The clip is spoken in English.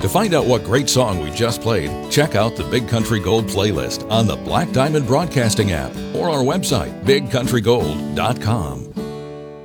To find out what great song we just played, check out the Big Country Gold playlist on the Black Diamond Broadcasting app or our website, bigcountrygold.com.